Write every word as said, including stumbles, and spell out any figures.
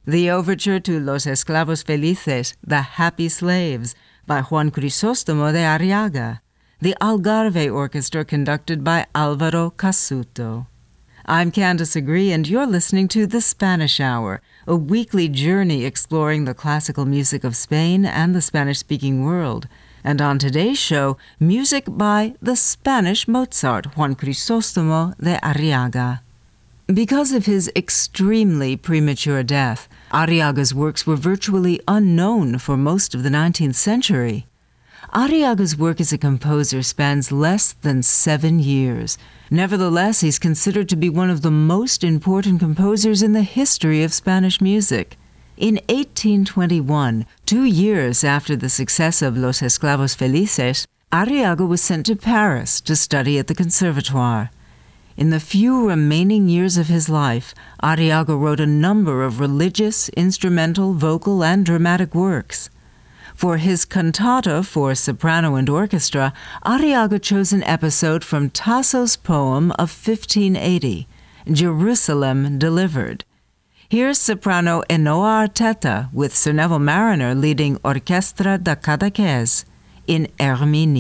The overture to Los Esclavos Felices, The Happy Slaves, by Juan Crisóstomo de Arriaga. The Algarve Orchestra conducted by Alvaro Casuto. I'm Candace Agree, and you're listening to The Spanish Hour, a weekly journey exploring the classical music of Spain and the Spanish-speaking world. And on today's show, music by the Spanish Mozart, Juan Crisóstomo de Arriaga. Because of his extremely premature death, Arriaga's works were virtually unknown for most of the nineteenth century. Arriaga's work as a composer spans less than seven years. Nevertheless, he's considered to be one of the most important composers in the history of Spanish music. In eighteen twenty-one, two years after the success of Los Esclavos Felices, Arriaga was sent to Paris to study at the Conservatoire. In the few remaining years of his life, Arriaga wrote a number of religious, instrumental, vocal, and dramatic works. For his cantata for soprano and orchestra, Arriaga chose an episode from Tasso's poem of fifteen eighty, Jerusalem Delivered. Here's soprano Enoa Arteta with Sir Neville Marriner leading Orchestra da Cadaqués in Ermini.